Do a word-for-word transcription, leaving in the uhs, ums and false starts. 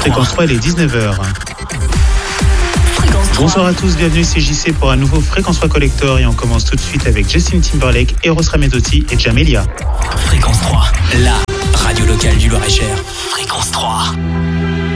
Fréquence trois, il est dix-neuf heures. Bonsoir à tous, bienvenue C J C pour un nouveau Fréquence trois Collector et on commence tout de suite avec Justin Timberlake, Eros Ramazzotti et Jamelia. Fréquence trois, la radio locale du Loir-et-Cher. Fréquence trois.